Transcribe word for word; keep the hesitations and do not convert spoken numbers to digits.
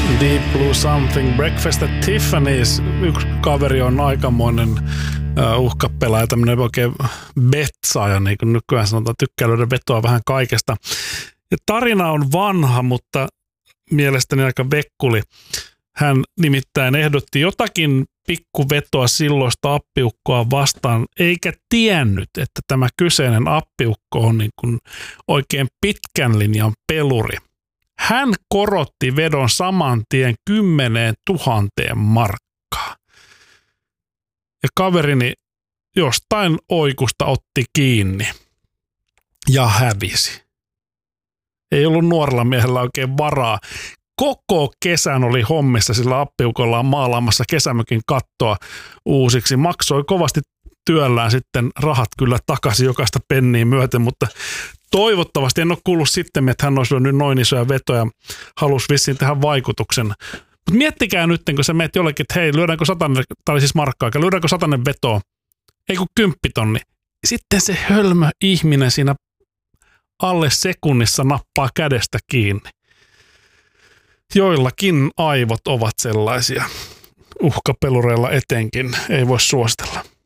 Deep Blue Something, Breakfast at Tiffany's. Yksi kaveri on aikamoinen uh, uhkapelaaja, tämmöinen oikein betsaaja, niin kuin nykyään sanotaan, tykkää löydä vetoa vähän kaikesta. Ja tarina on vanha, mutta mielestäni aika vekkuli. Hän nimittäin ehdotti jotakin pikkuvetoa silloista appiukkoa vastaan, eikä tiennyt, että tämä kyseinen appiukko on niin kuin oikein pitkän linjan peluri. Hän korotti vedon saman tien kymmeneen tuhanteen markkaa. Ja kaverini jostain oikusta otti kiinni ja hävisi. Ei ollut nuorella miehellä oikein varaa. Koko kesän oli hommissa sillä appiukollaan maalaamassa kesämökin kattoa uusiksi. Maksoi kovasti työllään sitten rahat kyllä takaisin jokaista penniä myöten, mutta toivottavasti en ole kuullut sitten, että hän olisi lyönyt noin isoja vetoja, halusi vissiin tehdä vaikutuksen. Mutta miettikää nyt, kun sä meet jollekin, että hei, lyödäänkö satanen, tai oli siis markkaa, lyödäänkö satanen vetoa, ei kun kymppitonni. Sitten se hölmö ihminen siinä alle sekunnissa nappaa kädestä kiinni. Joillakin aivot ovat sellaisia, uhkapelureilla etenkin, ei voi suositella.